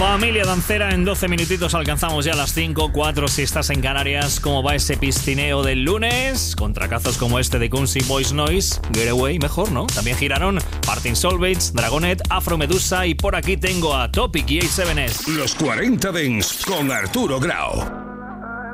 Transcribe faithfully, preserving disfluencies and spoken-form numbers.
Familia dancera, en doce minutitos alcanzamos ya las cinco, cuatro si estás en Canarias. ¿Cómo va ese piscineo del lunes? Con tracazos como este de Kunzi Boys Noise, Getaway, mejor, ¿no? También giraron Parting Solvage, Dragonet, Afro Medusa y por aquí tengo a Topic y A siete S. Los cuarenta Dance con Arturo Grau.